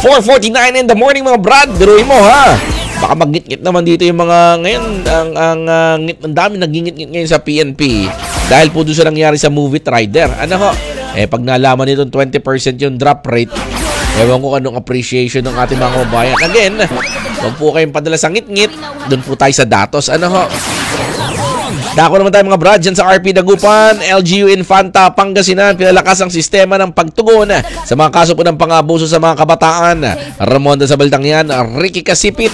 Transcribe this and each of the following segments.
4:49 in the morning mga brad. Biruin mo ha. Baka magngit-ngit naman dito yung mga ngayon. Ang dami nagingit-ngit ngayon sa PNP. Dahil po doon sa nangyari sa movie Rider. Ano ho? Pag nalaman nitong 20% yung drop rate, ewan ko anong appreciation ng ating mga kababayan. Again, huwag po kayong padala sa ngit-ngit. Doon po tayo sa datos. Ano ho? Dako naman tayo mga brad dyan sa RP Dagupan, LGU Infanta, Pangasinan. Pinalakas ang sistema ng pagtugon sa mga kaso po ng pang-abuso sa mga kabataan. Ramonda sa balitang yan, Ricky Kasipit.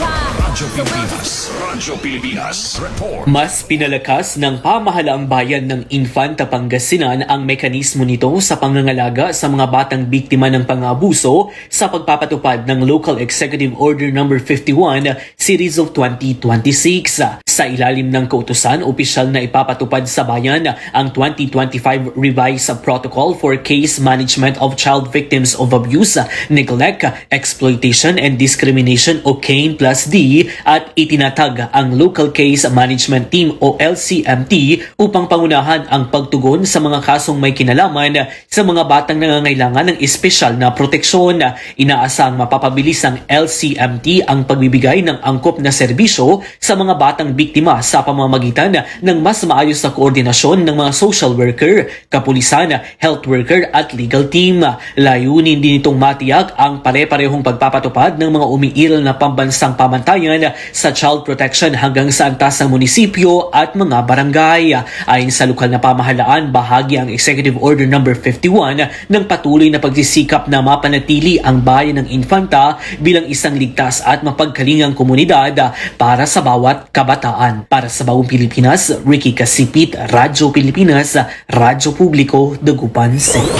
Mas pinalakas ng pamahalaang bayan ng Infanta Pangasinan ang mekanismo nito sa pangangalaga sa mga batang biktima ng pang-abuso sa pagpapatupad ng Local Executive Order No. 51 Series of 2026. Sa ilalim ng kautusan, opisyal na ipapatupad sa bayan ang 2025 Revised Protocol for Case Management of Child Victims of Abuse, Neglect, Exploitation and Discrimination o CANE+D at itinatag ang Local Case Management Team o LCMT upang pangunahan ang pagtugon sa mga kasong may kinalaman sa mga batang nangangailangan ng espesyal na proteksyon. Inaasang mapapabilis ang LCMT ang pagbibigay ng angkop na serbisyo sa mga batang biktima sa pamamagitan ng mas maayos na koordinasyon ng mga social worker, kapulisan, health worker at legal team. Layunin din itong matiyak ang pare-parehong pagpapatupad ng mga umiiral na pambansang pamantayan sa child protection hanggang sa antas ng munisipyo at mga barangay. Ayon sa lokal na pamahalaan, bahagi ang Executive Order No. 51 ng patuloy na pagsisikap na mapanatili ang bayan ng Infanta bilang isang ligtas at mapagkalingang komunidad para sa bawat kabataan. Para sa Bagong Pilipinas, Ricky Kasipit, Radyo Pilipinas, Radyo Publiko, Dagupan City.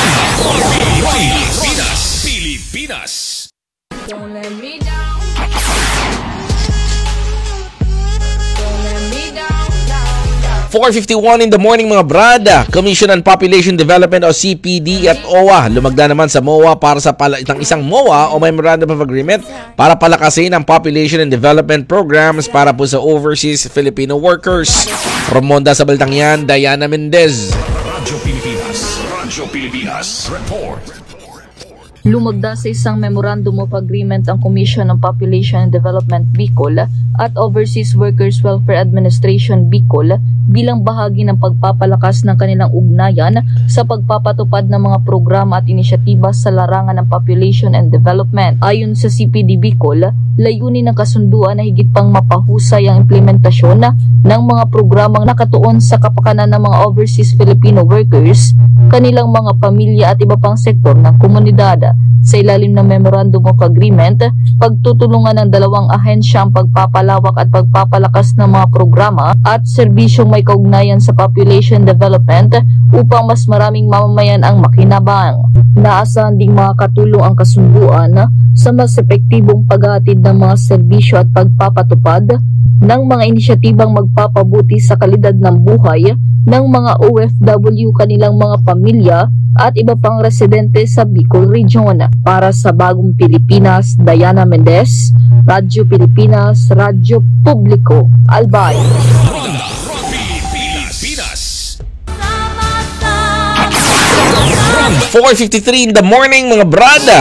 Pilipinas. Don't let me down. Don't let me down, down, down. 4:51 in the morning mga brad. Commission on Population Development o CPD at OWA lumagda naman sa MOA para sa ng isang MOA o Memorandum of Agreement para palakasin ang Population and Development Programs para po sa overseas Filipino workers. Ramonda sa balitang yan, Diana Mendez. Radyo Pilipinas Report. Lumagda sa isang Memorandum of Agreement ang Commission on Population and Development Bicol at Overseas Workers Welfare Administration Bicol bilang bahagi ng pagpapalakas ng kanilang ugnayan sa pagpapatupad ng mga programa at inisyatiba sa larangan ng population and development. Ayon sa CPD Bicol, layunin ng kasunduan na higit pang mapahusay ang implementasyon ng mga programang nakatuon sa kapakanan ng mga overseas Filipino workers, kanilang mga pamilya at iba pang sektor ng komunidad. Sa ilalim ng Memorandum of Agreement, pagtutulungan ng dalawang ahensya ang pagpapalawak at pagpapalakas ng mga programa at serbisyong may kaugnayan sa population development upang mas maraming mamamayan ang makinabang. Naasahan ding makakatulong ang kasunduan sa mas epektibong paghatid ng mga serbisyo at pagpapatupad ng mga inisyatibang magpapabuti sa kalidad ng buhay ng mga OFW, kanilang mga pamilya at iba pang residente sa Bicol Region. Para sa Bagong Pilipinas, Diana Mendez, Radyo Pilipinas, Radyo Publiko, Albay. Pilipinas. 4:53 in the morning mga brada.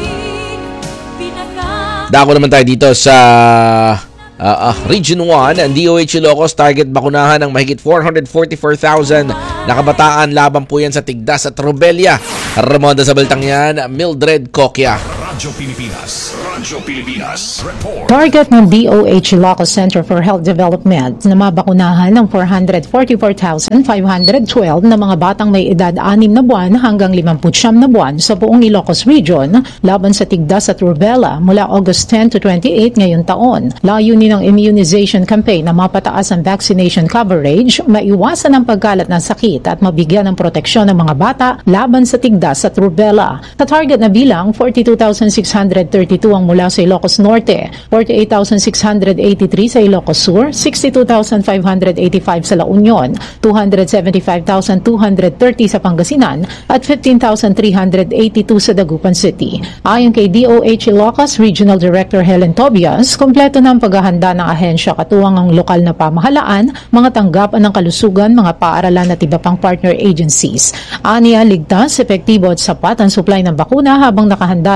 Dako naman tayo dito sa Region 1, ang DOH Ilocos target bakunahan ng mahigit 444,000 na kabataan laban po yan sa Tigdas at Rubella. Ramonda sa balitang yan, Mildred Coquia. Radyo Pilipinas Report. Target ng DOH Ilocos Center for Health Development na mabakunahan ng 444,512 na mga batang may edad 6 na buwan hanggang 59 na buwan sa buong Ilocos Region laban sa Tigdas at Rubella mula August 10 to 28 ngayong taon. Layunin ng immunization campaign na mapataas ang vaccination coverage, maiwasan ang pagkalat ng sakit at mabigyan ng proteksyon ng mga bata laban sa Tigdas at Rubella. Sa target na bilang, 42,632 ang mula sa Ilocos Norte, 48,683 sa Ilocos Sur, 62,585 sa La Union, 275,230 sa Pangasinan at 15,382 sa Dagupan City. Ayon kay DOH Ilocos Regional Director Helen Tobias, kompleto na ang paghahanda ng ahensya katuwang ang lokal na pamahalaan, mga tanggapan ng kalusugan, mga paaralan at iba pang partner agencies. Aniya, ligtas, epektibo at sapat ang supply ng bakuna habang nakahanda rin ng health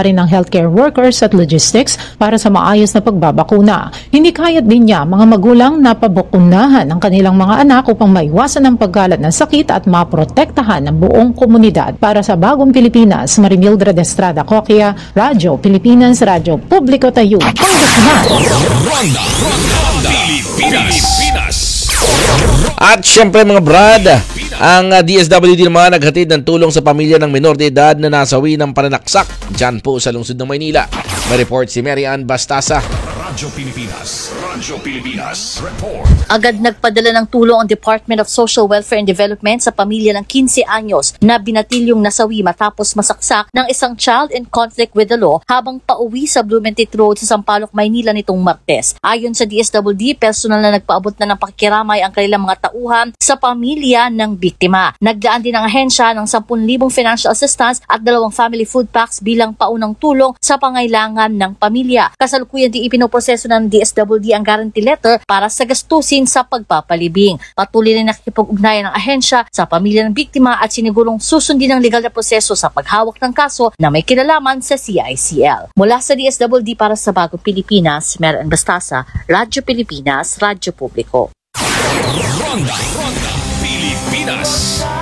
healthcare workers at logistics para sa maayos na pagbabakuna. Hinikayat din niya mga magulang na pabakunahan ang kanilang mga anak upang maiwasan ang pagkalat ng sakit at maprotektahan ang buong komunidad. Para sa Bagong Pilipinas, Marimildred Estrada Coquia, Radyo Pilipinas, Radyo Publiko Tayo, Pangasinan. Ronda Pilipinas. At syempre mga brad, ang DSWD naman naghatid ng tulong sa pamilya ng menor de edad na nasawi ng pananaksak dyan po sa lungsod ng Maynila. May report si Mary Ann Bastasa. Radyo Pilipinas. Report. Agad nagpadala ng tulong ang Department of Social Welfare and Development sa pamilya ng 15 anyos na binatilyong nasawi matapos masaksak ng isang child in conflict with the law habang pauwi sa Blumentit Road sa Sampaloc, Maynila nitong Martes. Ayon sa DSWD, personal na nagpaabot na ng pakikiramay ang kanilang mga tauhan sa pamilya ng biktima. Naglaan din ang ahensya ng 10,000 financial assistance at 2 family food packs bilang paunang tulong sa pangailangan ng pamilya. Kasalukuyan din ipinoproseso ng DSWD ang guarantee letter para sa gastusin sa pagpapalibing. Patuloy rin nakikipag-ugnayan ng ahensya sa pamilya ng biktima at sinigurong susundin ang legal na proseso sa paghawak ng kaso na may kinalaman sa CICL. Mula sa DSWD para sa Bagong Pilipinas, Mary Ann Bastasa, Radyo Pilipinas, Radyo Publiko. Ronda Pilipinas.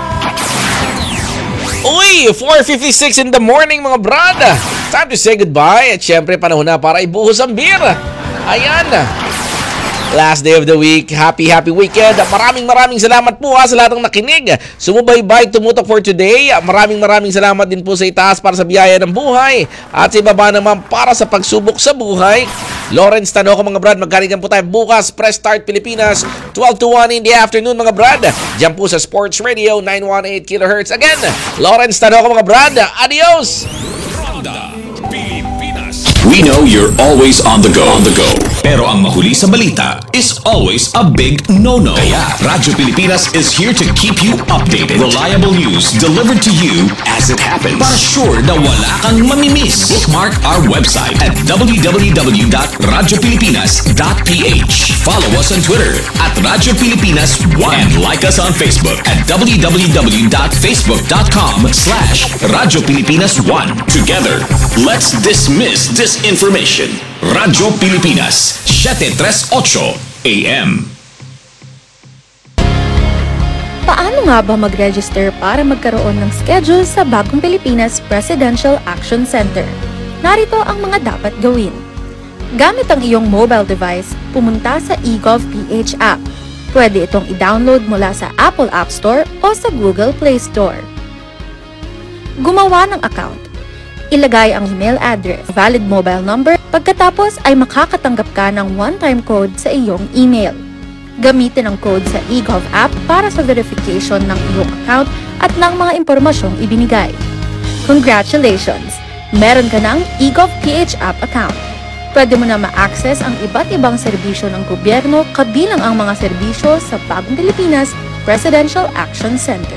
Uy, 4:56 in the morning mga brad. Time to say goodbye at syempre panahon na para ibuhos ang beer. Ayan. Last day of the week. Happy weekend. Maraming salamat po sa lahat ng nakinig. Sumubaybay, tumutok for today. Maraming salamat din po sa itaas para sa biyaya ng buhay. At sa ibaba naman para sa pagsubok sa buhay. Lawrence Tanoco mga brad, magkaligan po tayo bukas. Press Start Pilipinas, 12 to 1 in the afternoon mga brad. Diyan po sa Sports Radio, 918 kHz. Again, Lawrence Tanoco mga brad. Adios! Ronda Pilipinas. We know you're always on the go. Pero ang mahuli sa balita is always a big no-no. Kaya Radyo Pilipinas is here to keep you updated. Reliable news delivered to you as it happens. Para sure na wala kang mamimiss. Bookmark our website at www.radiopilipinas.ph. Follow us on Twitter at Radyo Pilipinas 1 and like us on Facebook at www.facebook.com/Radyo Pilipinas 1. Together, let's dismiss disinformation. Radyo Pilipinas, 738 AM. Paano nga ba mag-register para magkaroon ng schedule sa Bagong Pilipinas Presidential Action Center? Narito ang mga dapat gawin. Gamit ang iyong mobile device, pumunta sa eGovPH app. Pwede itong i-download mula sa Apple App Store o sa Google Play Store. Gumawa ng account. Ilagay ang email address, valid mobile number, pagkatapos ay makakatanggap ka ng one-time code sa iyong email. Gamitin ang code sa eGov app para sa verification ng iyong account at ng mga impormasyong ibinigay. Congratulations! Meron ka ng eGovPH app account. Pwede mo na ma-access ang iba't ibang serbisyo ng gobyerno kabilang ang mga serbisyo sa Bagong Pilipinas Presidential Action Center.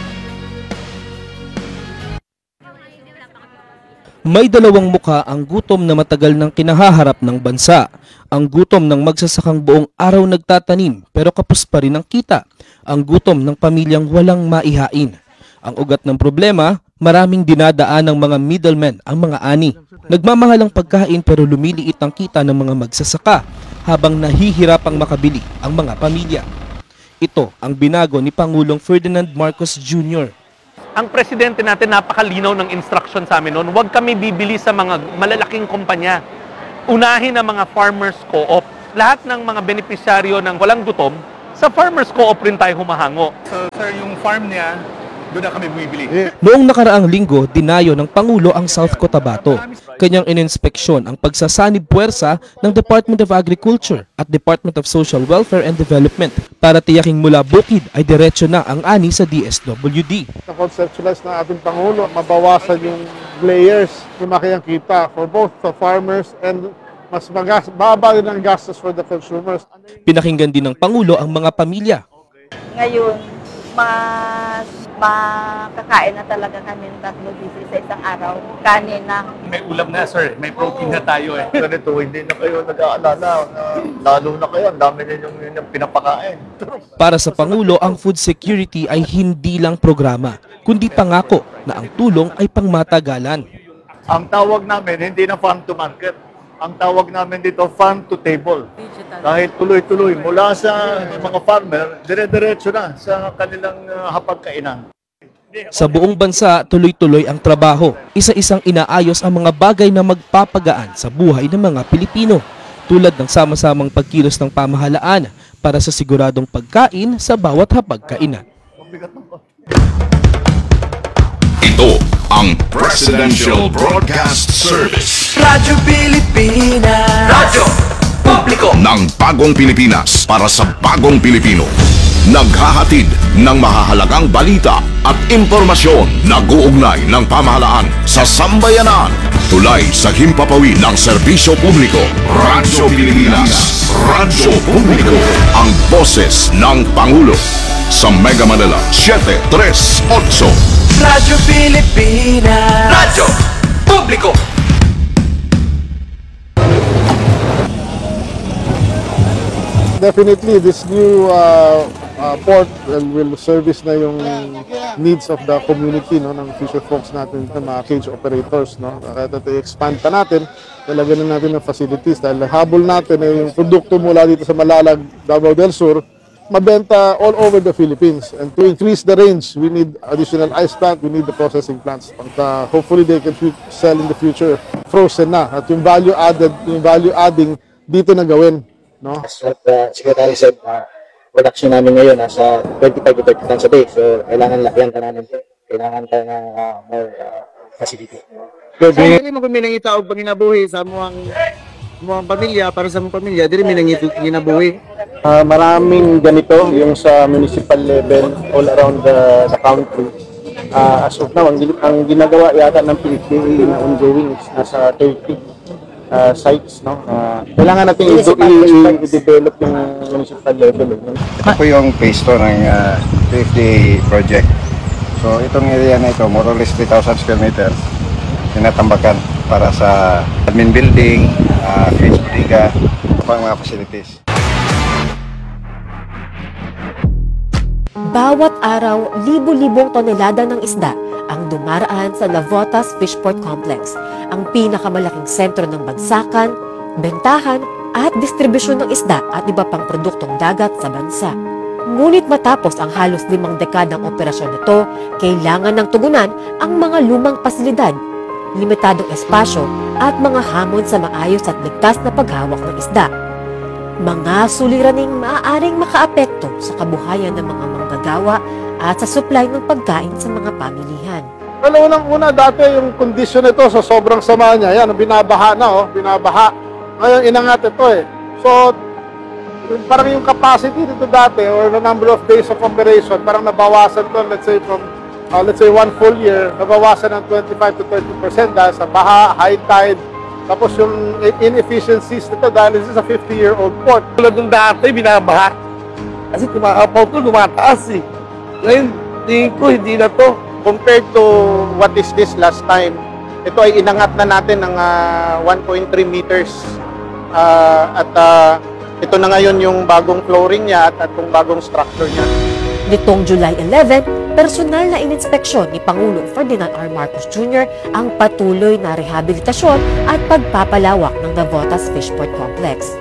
May dalawang muka ang gutom na matagal nang kinahaharap ng bansa. Ang gutom ng magsasakang buong araw nagtatanim pero kapos pa rin ang kita. Ang gutom ng pamilyang walang maihain. Ang ugat ng problema, maraming dinadaan ng mga middlemen ang mga ani. Nagmamahal ang pagkain pero lumiliit ang kita ng mga magsasaka habang nahihirapang makabili ang mga pamilya. Ito ang binago ni Pangulong Ferdinand Marcos Jr. Ang presidente natin napakalinaw ng instruction sa amin noon, huwag kami bibili sa mga malalaking kumpanya. Unahin ang mga farmers co-op. Lahat ng mga benepisyaryo ng walang gutom, sa farmers co-op rin tayo humahango. So, sir, yung farm niya, doon na kami bumibili. Noong nakaraang linggo, dinayo ng Pangulo ang South Cotabato. Kanyang ininspeksyon ang pagsasanib puwersa ng Department of Agriculture at Department of Social Welfare and Development para tiyaking mula bukid ay diretso na ang ani sa DSWD. Na-conceptualize ng ating Pangulo, mabawasan yung layers, lumaki ang kita for both the farmers and mas baba rin ang gastos for the consumers. Pinakinggan din ng Pangulo ang mga pamilya. Ngayon, mas makakain na talaga kami ng 3 beses sa isang araw. Kanin na. May ulam na, sir. May protein na tayo eh. Ganito, hindi na kayo nag-aalala. Lalo na kayo, ang dami ninyong pinapakain. Para sa Pangulo, ang food security ay hindi lang programa, kundi pangako na ang tulong ay pangmatagalan. Ang tawag namin, hindi na farm to market. Ang tawag namin dito, farm to table. Dahil tuloy-tuloy, mula sa mga farmer, dire-diretso na sa kanilang hapagkainan. Sa buong bansa, tuloy-tuloy ang trabaho. Isa-isang inaayos ang mga bagay na magpapagaan sa buhay ng mga Pilipino, tulad ng sama-samang pagkilos ng pamahalaan para sa siguradong pagkain sa bawat hapagkainan. Ito ang Presidential Broadcast Service. Radyo Pilipinas. Radyo Publiko Ng bagong Pilipinas para sa bagong Pilipino. Naghahatid ng mahahalagang balita at impormasyon na guugnay ng pamahalaan sa sambayanan. Tulay sa himpapawid ng serbisyo publiko. Radyo Pilipinas. Radyo Publiko. Ang boses ng Pangulo. Sa Mega Manila, 738. Radyo Pilipinas. Radyo Publiko. Definitely, this new port will service na yung needs of the community, no, ng fisher folks natin, ng mga cage operators, no. Kaya expand pa natin, talagyan na natin ng facilities dahil habol natin yung produkto mula dito sa Malalag, Davao del Sur, mabenta all over the Philippines. And to increase the range, we need additional ice plant, we need the processing plants. And hopefully they can sell in the future frozen na. At yung value adding dito na gawin, no? As what the Secretary said, production namin ngayon nasa 25 to 30 tons a day. So kailangan lakihan ka namin. Kailangan ka ng more facility. Dili mo kami nangitaog pag ginabuhi sa mga pamilya, para sa mga pamilya, dili mi ginabuhi. Maraming ganito yung sa municipal level all around the country. As of now, ang ginagawa yata ng PFDA na ongoing is nasa 30 sites. No? Kailangan natin i-develop yung municipal level. Ito po yung phase 2 ng PFDA project. So itong area na ito, more or less 3,000 square meters, tinatambakan para sa admin building, fish bodega, pang mga facilities. Bawat araw, libo-libong tonelada ng isda ang dumaraan sa Navotas Fishport Complex, ang pinakamalaking sentro ng bagsakan, bentahan at distribusyon ng isda at iba pang produktong dagat sa bansa. Ngunit matapos ang halos 5 dekadang operasyon nito, kailangan ng tugunan ang mga lumang pasilidad, limitadong espasyo at mga hamon sa maayos at ligtas na paghawak ng isda. Mga suliraning maaaring makaapekto sa kabuhayan ng mga manggagawa at sa supply ng pagkain sa mga pamilihan. Well, unang-una dati yung kondisyon nito sa sobrang sama niya, yan, binabaha na, binabaha. Ngayon inangat ito eh. So, parang yung capacity dito dati or the number of days of operation, parang nabawasan to, let's say 1 full year, nabawasan ng 25 to 30% dahil sa baha, high tide. Tapos yung inefficiencies nito dahil this is a 50-year-old port. Tulad ng dati, binabaha. Kasi tumakapaw to, lumataas eh. Ngayon, tingin ko, hindi na to. Compared to what is this last time, ito ay inangat na natin ng 1.3 meters. Ito na ngayon yung bagong flooring niya at yung bagong structure niya. Nitong July 11, personal na ininspeksyon ni Pangulong Ferdinand R. Marcos Jr. ang patuloy na rehabilitasyon at pagpapalawak ng Navotas Fishport Complex.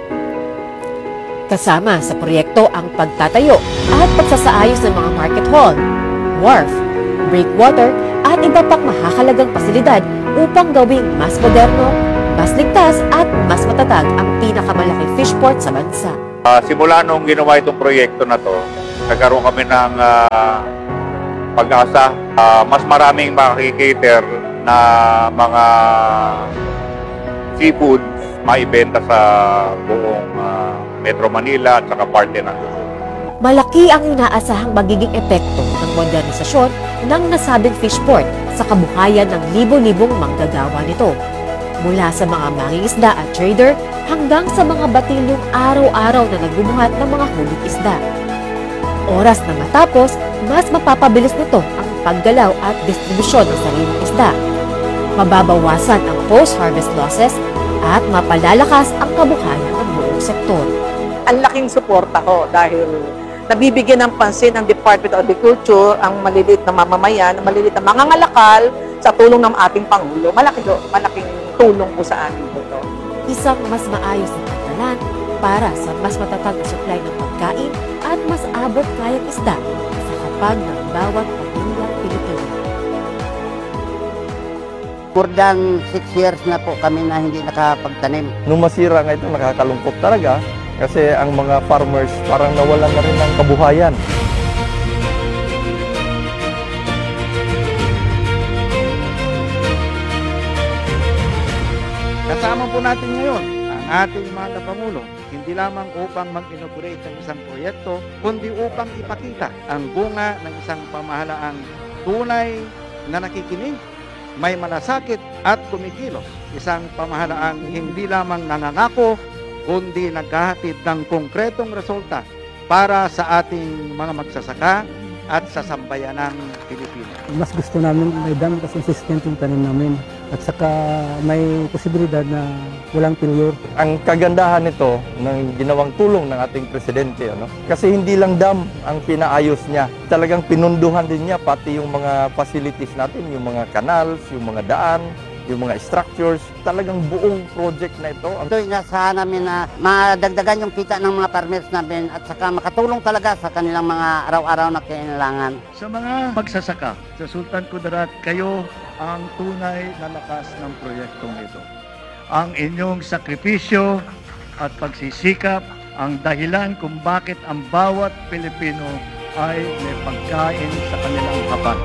Kasama sa proyekto ang pagtatayo at pagsasaayos ng mga market hall, wharf, breakwater at iba pang mahahalagang pasilidad upang gawing mas moderno, mas ligtas at mas matatag ang pinakamalaking fishport sa bansa. Simula nung ginawa itong proyekto na to, nagkaroon kami ng pag-asa. Mas maraming makikiter na mga seafood maibenta sa buong Metro Manila at saka parte ng Luzon. Malaki ang inaasahang magiging epekto ng modernisasyon ng nasabing fishport sa kabuhayan ng libo-libong manggagawa nito. Mula sa mga mangingisda at trader hanggang sa mga batilyong araw-araw na nagbubuhat ng mga huling isda. Oras na matapos, mas mapapabilis nito ang paggalaw at distribusyon ng sariling isda. Mababawasan ang post-harvest losses at mapalalakas ang kabuhayan ng buong sektor. Ang laking suporta ko dahil nabibigyan ng pansin ng Department of Agriculture, ang maliliit na mamamayan, maliliit na mangangalakal, sa tulong ng ating Pangulo, malaking tulong po sa atin po ito. Isang mas maayos na pagdalan para sa mas matatag na supply ng pagkain at mas abot kayang isda sa kapag ng bawat pamilyang Pilipino. More than 6 years na po kami na hindi nakapagtanim. Nung masira nga ito, nakakalungkot talaga kasi ang mga farmers parang nawalan na rin ng kabuhayan. Kasama po natin ngayon ang ating mga kapangulo, hindi lamang upang mag-inaugurate ng isang proyekto, kundi upang ipakita ang bunga ng isang pamahalaang tunay na nakikinig, may malasakit at kumikilos. Isang pamahalaang hindi lamang nangangako, kundi naghahatid ng konkretong resulta para sa ating mga magsasaka at sa sambayanang Pilipinas. Mas gusto namin may dam kasi consistent yung tanim namin. At saka may posibilidad na walang failure. Ang kagandahan nito ng ginawang tulong ng ating presidente, kasi hindi lang dam ang pinaayos niya. Talagang pinunduhan din niya pati yung mga facilities natin, yung mga canals, yung mga daan, yung mga structures, talagang buong project na ito. Ito inasahan namin na madagdagan yung kita ng mga farmers namin at saka makatulong talaga sa kanilang mga araw-araw na kailangan. Sa mga magsasaka sa Sultan Kudarat, kayo ang tunay na lakas ng proyektong ito. Ang inyong sakripisyo at pagsisikap ang dahilan kung bakit ang bawat Pilipino ay may pagkain sa kanilang hapag.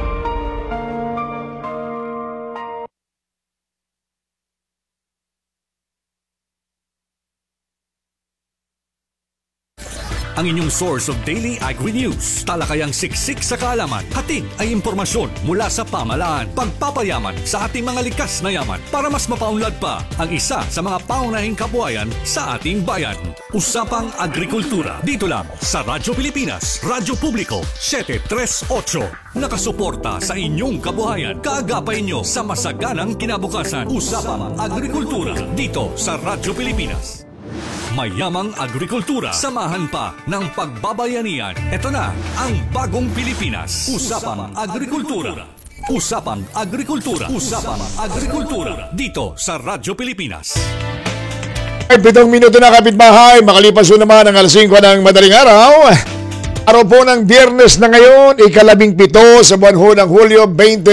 Ang inyong source of daily agri-news. Talakayang siksik sa kaalaman. Hatid ay impormasyon mula sa pamahalaan. Pagpapayaman sa ating mga likas na yaman para mas mapaunlad pa ang isa sa mga paunahing kabuhayan sa ating bayan. Usapang Agrikultura. Dito lang sa Radyo Pilipinas, Radyo Publiko, 738. Nakasuporta sa inyong kabuhayan. Kaagapay nyo sa masaganang kinabukasan. Usapang Agrikultura. Dito sa Radyo Pilipinas. Mayamang agrikultura. Samahan pa ng pagbabayanihan. Ito na ang bagong Pilipinas. Usapang Agrikultura. Usapang Agrikultura. Usapang Agrikultura. Dito sa Radyo Pilipinas. 7 minuto na kapitbahay. Makalipas po naman ang alas 5 ng madaling araw. Araw po ng Biyernes na ngayon, ika-17 sa buwan ho ng Hulyo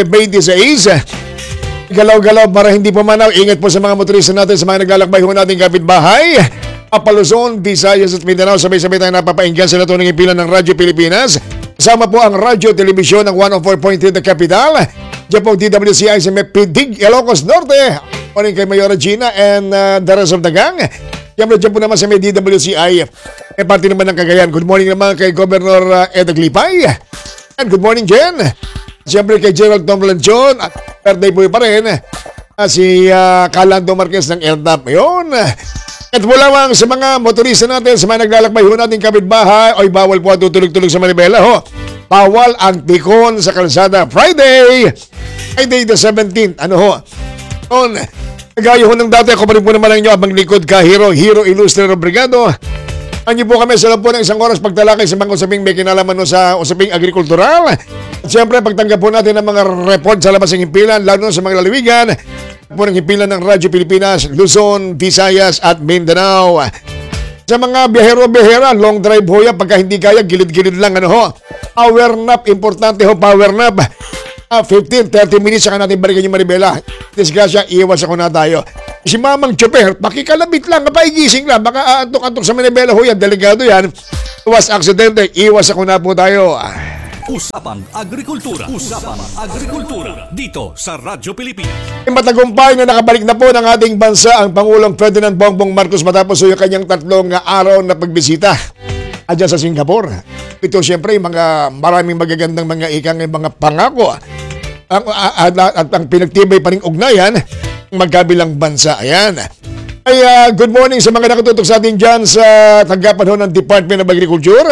2026. Galaw-galaw para hindi pumanaw. Ingat po sa mga motorista natin, sa mga naglalakbay ho natin kapitbahay. Luzon, Visayas at Mindanao, sabay-sabay tayo napapainggan sa natuning impilan ng Radyo Pilipinas. Kasama po ang Radyo Telebisyon ng 104.3 The Capital. Diyan po DWCI sa Mepidig, Ilocos Norte. Morning kay Mayora Gina and the rest of the gang. Diyan po naman sa may DWCI. Parte naman ng Cagayan. Good morning naman kay Governor Ed Aglipay. And good morning, Jen. Siyempre kay Gerald Tomlan John. At birthday po pa rin si Calando Marquez ng LTAP. Ayun. At mula lang sa mga motorista natin, sa mga naglalakbay ho natin kapitbahay, oy bawal po ang tutulog-tulog sa Manibela ho. Bawal ang tikon sa kalsada. Friday the 17th. Ano ho? On, nagayo ho ng dati, ako pa rin po naman ang inyo abang likod ka, Hero Ilustre Obrigado. Anyo po kami sa loob po ng isang oras pagtalakay sa mga usaping may kinalaman no sa usaping agrikultural. At siyempre, pagtanggap po natin ng mga report sa labas ng himpilan, lalo sa mga lalawigan, po ng himpilan ng Radyo Pilipinas, Luzon, Visayas at Mindanao. Sa mga biyahero-biyahera, long drive ho yan, pagka hindi kaya, gilid-gilid lang, ano ho. Power nap, importante ho, power nap. 15-30 minutes saka natin balikan yung Manibela. Disgrasya, iwas ako na tayo. Si Mamang Chopper, pakikalabit lang, kapaigising lang, baka antok-antok sa Manibela ho yan, delikado yan. Iwas aksidente, iwas ako na po tayo. Usapang Agrikultura. Usapang Agrikultura. Dito sa Radyo Pilipinas. Matagumpay na nakabalik na po ng ating bansa ang Pangulong Ferdinand Bongbong Marcos matapos yung kanyang 3 araw na pagbisita adyan sa Singapore. Ito siyempre maraming magagandang mga ikang mga pangako at ang pinagtibay pa ring ugnayan ng magkabilang bansa. Ayan. Ay, good morning sa mga nakatutok sa atin dyan sa tanggapan ho ng Department of Agriculture.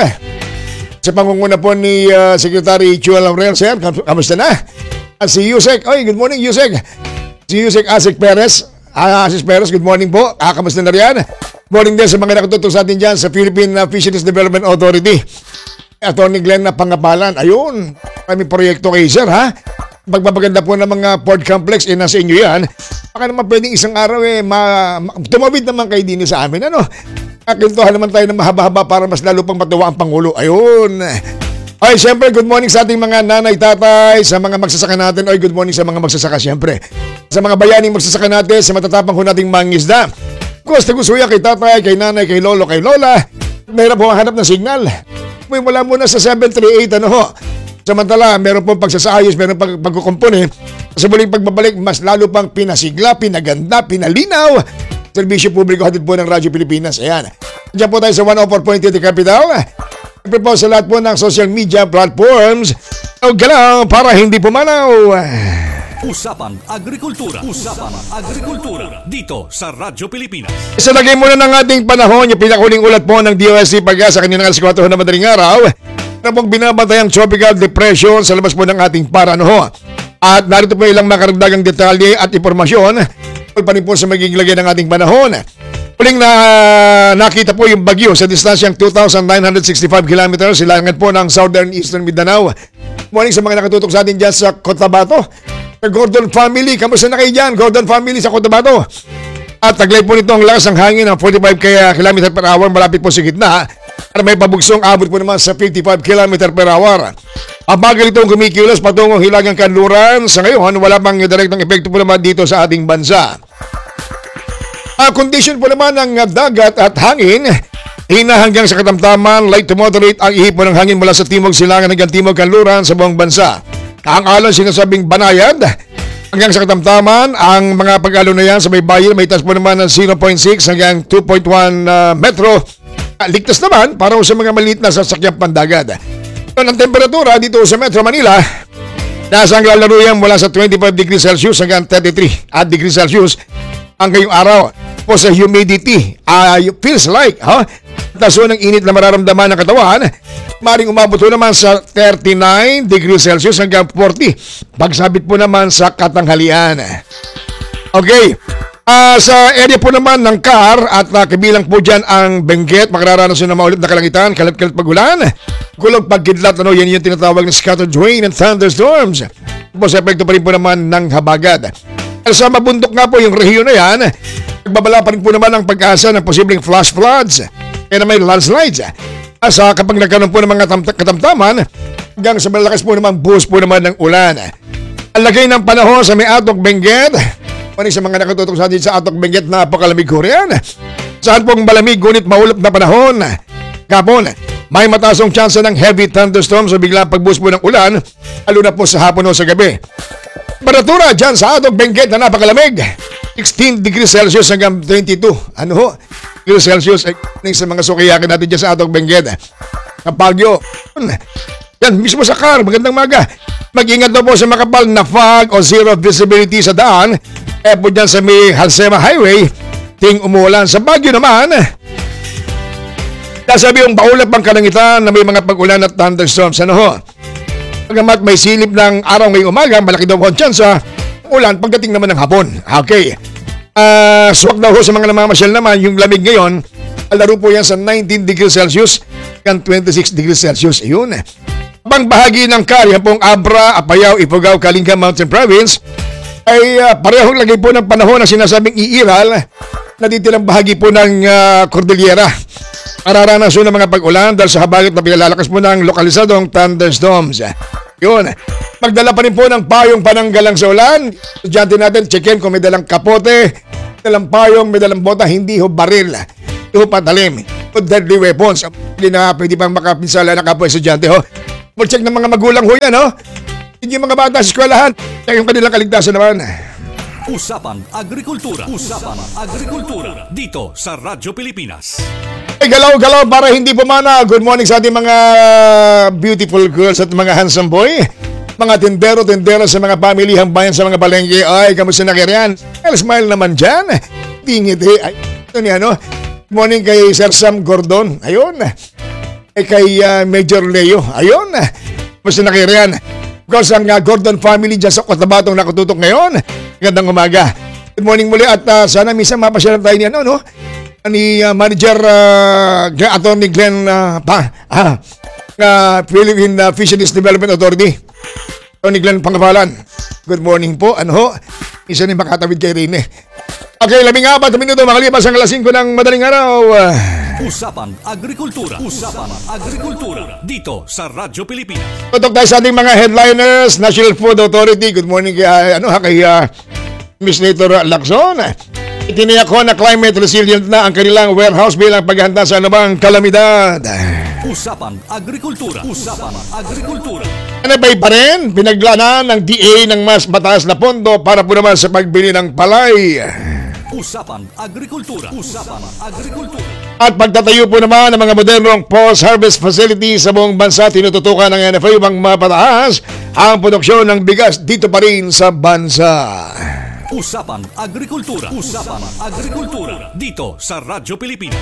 Sa pangunguna po ni Secretary Chua Laurel, sir, kamusta na? Si Yusek, good morning Yusek. Si Yusek Asik Perez, Asis Perez, good morning po. Kamusta na riyan? Morning din sa mga nakatutok sa atin dyan sa Philippine Fisheries Development Authority. Attorney Glenn na Pangapalan, ayun, kami proyekto kay sir ha. pagpapaganda po ng mga port complex, nasa inyo yan. Baka naman pwedeng isang araw tumawid naman kayo din sa amin. Ano? Kintuhan naman tayo ng mahaba-haba para mas lalo pang matuwa ang Pangulo. Ayun. Ay, siyempre, good morning sa ating mga nanay, tatay, sa mga magsasaka natin. Ay, good morning sa mga magsasaka, siyempre. Sa mga bayaning magsasaka natin, sa matatapang ko nating mangisda. Gusto kay tatay, kay nanay, kay lolo, kay lola. Mahirap po hanap ng signal. May wala muna sa 738, ano ho. Samantala, meron pong pagsasaayos, meron pang pagkukumpuni. Sa muling pagbabalik, mas lalo pang pinasigla, pinaganda, pinalinaw. Serbisyo publiko hatid po ng Radyo Pilipinas. Ayan. Diyan po tayo sa 104.2 The Capital. Siyempre po sa lahat po ng social media platforms. O galaw para hindi pumanaw. Usapang Agrikultura. Usapang Agrikultura. Dito sa Radyo Pilipinas. Isalagay muna ng ating panahon yung pinakahuling ulat po ng DOST Pag-asa kanina ng alas 4 na madaling araw. Na pong binabantay ang tropical depression sa labas po ng ating paranoho. At narito po ilang makaragdagang detalye at impormasyon pa rin po sa magiging lagay ng ating panahon. Uling nakita po yung bagyo sa distansyang 2,965 kilometers silangan po ng Southern Eastern Mindanao. Morning sa mga nakatutok sa atin dyan sa Cotabato. Gordon family, kamusta na kayo dyan? Gordon family sa Cotabato. At taglay po nito ang lakas ng hangin ng 45 km per hour malapit po sa gitna. At may pabugsong abot po naman sa 55 km per hour. Ang bagal itong kumikilos patungong hilagang kanluran. Sa ngayon, wala pang direktang epekto po naman dito sa ating bansa. Kondisyon po naman ng dagat at hangin, hina hanggang sa katamtaman, light to moderate ang ihip ng hangin mula sa timog silangan hanggang timog kanluran sa buong bansa. Ang alon sinasabing banayad hanggang sa katamtaman, ang mga pag-alon na yan sa may bayan may taas po naman ng 0.6 hanggang 2.1 metro. Ligtas naman para sa mga maliit na sasakyang pandagat. Ang temperatura dito sa Metro Manila, nasa ang lalaruyan mula sa 25 degrees Celsius hanggang 33 degrees Celsius ang ngayong araw. Po sa humidity, feels like, taso ng init na mararamdaman ng katawan, maring umabot po naman sa 39 degrees Celsius hanggang 40. Pagsabit po naman sa katanghalian. Okay. Sa area po naman ng CAR at kabilang po dyan ang Benguet, makararanasan na maulit na kalangitan, kalat-kalat pagulan, gulog pagkidlat, yan yung tinatawag na scattered rain and thunderstorms. Po sa epekto pa rin po naman ng habagat. Sa mabundok nga po yung rehiyon na yan, nagbabala pa rin po naman ang pag-asa ng posibleng flash floods kaya may landslides. Sa kapag nagkaroon po ng mga katamtaman, hanggang sa malakas po naman buhos po naman ng ulan. Ang lagay ng panahon sa may Atok Benguet, sa mga nakatutok sa atin sa Atok Benguet, napakalamig ko riyan. Saan pong malamig ngunit maulap na panahon? Kapon, may matasong tsansa ng heavy thunderstorms o biglang pagbuhos po ng ulan, lalo na po sa hapon o sa gabi. Temperatura dyan sa Atok Benguet na napakalamig, 16 degrees Celsius hanggang 22 degrees Celsius sa mga sukiyakin natin dyan sa Atok Benguet. Kapagyo, yan mismo sa CAR, magandang maga. Mag-ingat na po sa makapal na fog o zero visibility sa daan. Po dyan sa may Halsema Highway, ting umulan. Sa Baguio naman, nasabi yung baulap ang kalangitan na may mga pag-ulan at thunderstorms. Pagamat may silip ng araw ngayong umaga, malaki daw ang tsansa ulan pagdating naman ng hapon. Okay. Swak daw sa mga namamasyal naman, yung lamig ngayon, alaro po yan sa 19 degrees Celsius hanggang 26 degrees Celsius. Ayun. Pang bahagi ng CAR, yan pong Abra, Apayao, Ifugao, Kalinga Mountain Province, ay parehong lagay po ng panahon na sinasabing iiral na ditilang bahagi po ng Cordillera. Mararanasan ng mga pag-ulan dahil sa habagat na pinalalakas po ng lokalisadong thunderstorms. Yun. Magdala pa rin po ng payong pananggalang sa ulan. Estudyante natin, checkin kung may dalang kapote, dalang payong, may dalang bota, hindi ho baril, hindi ho patalim, o deadly weapons. Hindi na pwede pang makapinsala na kapo estudyante ho. Check ng mga magulang ho yan ho. Hindi yung mga bata sa eskwelahan, yung kanilang kaligtasan naman. Usapang Agrikultura. Usapang Agrikultura. Dito sa Radyo Pilipinas. Galaw-galaw para hindi pumana. Good morning sa ating mga beautiful girls at mga handsome boy. Mga tindero-tindero sa mga pamilihang bayan sa mga palengke. Ay, kamusta na kaya yan? Smile naman dyan. Tingit Ay, ito niya, no? Good morning kay Sir Sam Gordon. Ayun. Kay Major Leo. Ayun. Kamusta na kaya yan? Because ang Gordon family dyan sa Cotabato nakatutok ngayon. Gandang umaga. Good morning muli at sana minsan mapasyalan tayo niya, no? Ni Manager Attorney Glenn Philippine Fisheries Development Authority. Tony Glenn Pangapalan. Good morning po. Ano ho? Isa ni makatawid kay Rene. Okay, 14 na minuto makalipas ang alas 5 ng madaling araw. Usapang Agrikultura. Usapang Agrikultura. Dito sa Radyo Pilipinas. Tutok tayo sa ating mga headliners. National Food Authority. Good morning kay Miss Nator Lacson. Itiniyak ko na climate resilient na ang kanilang warehouse bilang paghahanda sa anumang kalamidad. Usapang Agrikultura. Usapang Agrikultura. Anabay pa rin, pinaglanan ng DA ng mas mataas na pondo para po naman sa pagbili ng palay. Usapang Agrikultura. Usapang Agrikultura. At pagtatayo po naman ng mga modernong post-harvest facility sa buong bansa, tinututukan ng NFA upang mapataas ang produksyon ng bigas dito pa rin sa bansa. Usapang Agrikultura. Usapang Agrikultura. Dito sa Radyo Pilipinas.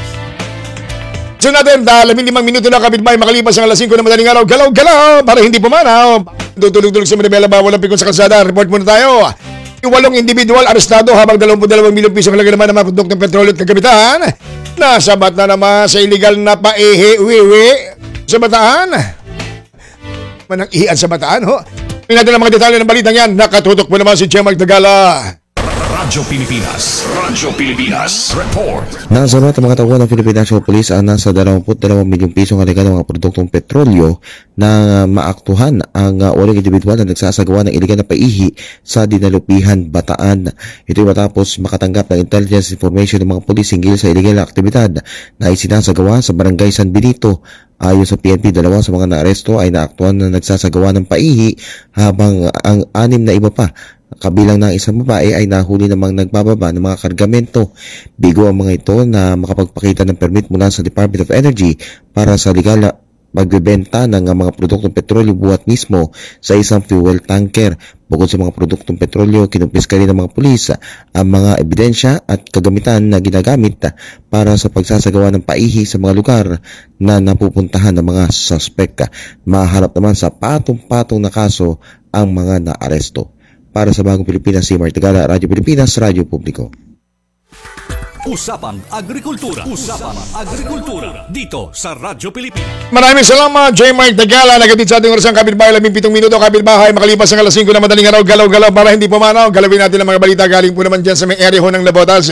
So natin, 15 minuto na kapitbahay makalipas ang alas 5 na madaling araw. Galaw-galaw para hindi pumanaw. Tutulog-tulog sa Manibela ba? Walang pikon sa kalsada. Report muna tayo. 8 individual arestado habang 22 milyong piso halaga naman ng mga produktong petrolyo at kagamitan. Nasabat na naman sa illegal na paihi-wiwi sa Bataan. Manang ihian sa Bataan, ho? Pinadala ng mga detalye ng balitang yan. Nakatutok po naman si Chemag Tagala. Radyo Pilipinas. Radyo Pilipinas. Report. Nasabat ang mga tauhan ng Philippine National Police ang nasa 22 milyong pisong halaga ng mga produktong petrolyo na maaktuhan ang 8 individual na nagsasagawa ng iligal na paihi sa Dinalupihan, Bataan. Ito'y matapos makatanggap ng intelligence information ng mga pulis hinggil sa iligal na aktibidad na isinasagawa sa Barangay San Benito. Ayon sa PNP, 2 sa mga naaresto ay naaktuhan na nagsasagawa ng paihi habang ang 6 na iba pa kabilang ng isang babae ay nahuli namang nagbababa ng mga kargamento. Bigo ang mga ito na makapagpakita ng permit mula sa Department of Energy para sa legal na pagbebenta ng mga produktong petrolyo buhat mismo sa isang fuel tanker. Bukod sa mga produktong petrolyo, kinumpiska rin ng mga pulis ang mga ebidensya at kagamitan na ginagamit para sa pagsasagawa ng paihi sa mga lugar na napupuntahan ng mga suspek. Maharap naman sa patong-patong na kaso ang mga naaresto. Para sa Bagong Pilipinas, si Mark Tagala, Radyo Pilipinas, Radyo Publiko. Usapang Agrikultura. Usapang Agrikultura. Dito sa Radyo Pilipinas. Maraming salamat, J. Mike Tagala. Nagatid sa ating orasang kapitbahay, 17 minuto kapitbahay. Makalipas ang alas 5 na madaling araw, galaw-galaw para hindi pumanaw. Galawin natin ang mga balita galing po naman dyan sa may area ho ng Nabotas.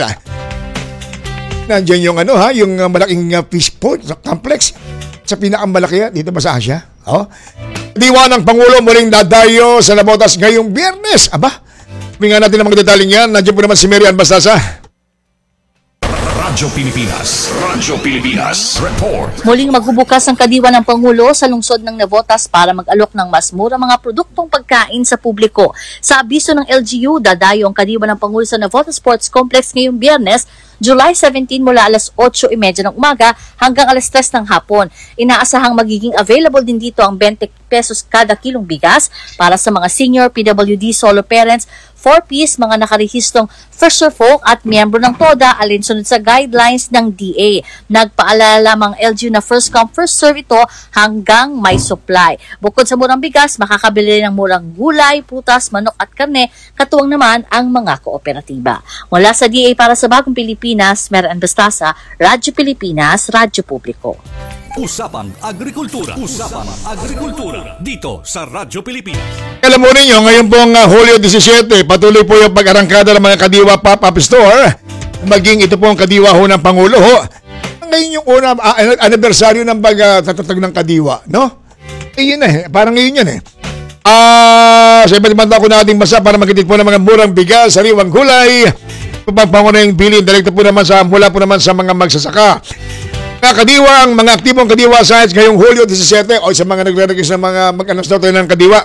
Nandiyan yung yung malaking fish port complex sa pinakamalaki dito ba sa Asia? Diwa ng Pangulo muling dadayo sa Nabotas ngayong Biyernes. Aba, tingnan natin ang mga detalye niyan. Nandiyan po naman si Marian Bastasa. Radyo Pilipinas. Radyo Pilipinas. Report. Muling magbubukas ang kadiwa ng Pangulo sa lungsod ng Navotas para mag-alok ng mas mura mga produktong pagkain sa publiko. Sa abiso ng LGU, dadayo ang kadiwa ng Pangulo sa Navotas Sports Complex ngayong Biyernes, July 17 mula alas 8:30 ng umaga hanggang alas 3 ng hapon. Inaasahang magiging available din dito ang 20 pesos kada kilong bigas para sa mga senior, PWD, solo parents, 4-piece, mga nakarehistong Fisher Folk at miyembro ng TODA alinsunod sa guidelines ng DA. Nagpaalala lamang LGU na first come, first serve ito hanggang may supply. Bukod sa murang bigas, makakabili ng murang gulay, putas, manok at karne, katuwang naman ang mga kooperatiba. Mula sa DA para sa Bagong Pilipinas, Marian Bastasa, Radyo Pilipinas, Radyo Publiko. Usapang Agrikultura. Usapang Agrikultura. Dito sa Radyo Pilipinas. Alam mo ninyo, ngayon pong Hulyo 17, patuloy po yung pag-arangkada ng mga Kadiwa Pop-Up Store. Maging ito po ang Kadiwa ho ng Pangulo ho. Ngayon yung una, anibersaryo ng pagtatatag ng Kadiwa, no? Yun parang ngayon yan sa iba't ibang ko nating basa para magkitid po ng mga murang bigas, sariwang gulay, pagpangunahing bilhin, direkta po naman mula po naman sa mga magsasaka. Kadiwa, ang mga aktibong Kadiwa sites ngayong Hulyo 17 o sa mga nagre-register ng mga mag-announce daw tayo ng Kadiwa.